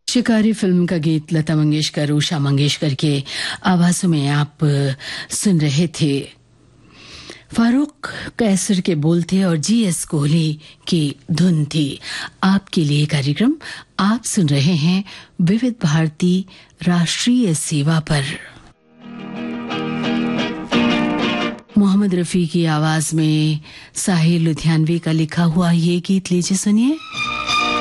शिकारी फिल्म का गीत लता मंगेशकर, उषा मंगेशकर के आवाजों में आप सुन रहे थे। फारूक कैसर के बोल थे और जीएस कोहली की धुन थी। आपके लिए कार्यक्रम आप सुन रहे हैं विविध भारती राष्ट्रीय सेवा पर। मोहम्मद रफी की आवाज में साहिल लुधियानवी का लिखा हुआ ये गीत लीजिए सुनिए।